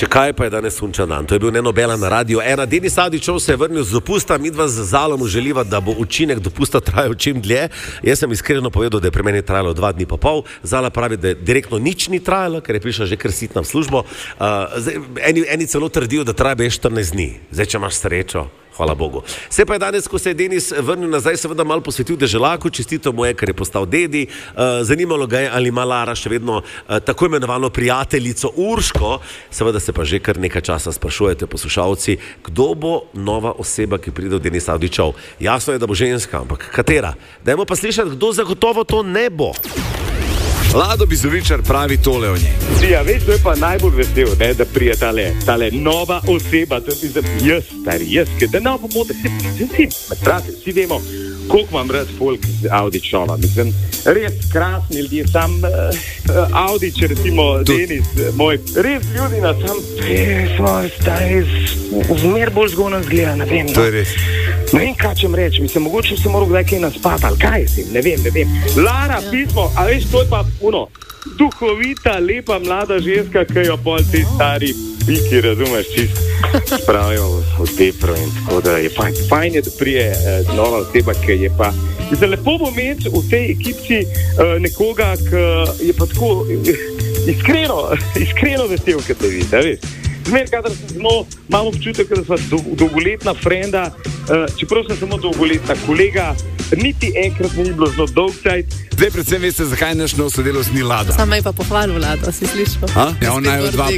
Če kaj, pa je danes sunčan dan. To je bil Nenobela na Radio 1. Denis Avdićov se je vrnil z dopusta, midva z Zalom želiva, da bo učinek dopusta trajal čim dlje. Jaz sem iskreno povedal, da je pri meni trajalo 2 dni pa pol. Zala pravi, da je direktno nič ni trajalo, ker je prišla že kar sitna v službo. Eni celo trdijo, da traja 14 dni. Zdaj, če imaš srečo, hvala Bogu. Se pa je danes, ko se je Denis vrnil nazaj, seveda malo posvetil deželaku, čestito mu je, ker je postal dedi. Zanimalo ga je, ali ima Lara še vedno tako imenovano prijateljico Urško. Seveda se pa že kar nekaj časa sprašujete, poslušalci, kdo bo nova oseba, ki pride v Denis Avdićov. Jasno je, da bo ženska, ampak katera? Dajmo pa slišati, kdo zagotovo to ne bo. Lado Bizovičar pravi tole o njej. Ja, veš, to je pa najbolj vesel, ne, da prije tale nova oseba, to je jaz, ker da ne bo mote, vsi vemo, koliko imam rad folk z Avdićova, mislim, res krasni ljudje, sam Avdić, recimo Denis, moj, res ljudi na sam, zmer bolj zgodno zgleda, ne vem, to je res. Ne vem, kaj čem reči, mislim, mogoče se moral kdaj kaj naspati, ali kaj si, ne vem. Lara, pismo, a veš, to je pa duhovita, lepa, mlada ženska, ki jo pol te stari piki, razumeš, čist spravijo v tepro in tako da je fajn je, da prije nova oseba, ki je pa, mislim, lepo bo imeti v tej ekipci nekoga, ki je pa tako iskreno vesel, kot te vidi, da veš. Zmer, kadar sem imam občutek, da sva dolgoletna frenda, čeprav sem samo dolgoletna kolega, niti enkrat ni bilo zelo dolg cajt. Zdaj predvsem veste, zakaj naš nov sodelavec ni Lado. Sama je pa pohvalil Lado, si slišal? Ja, on naj od 2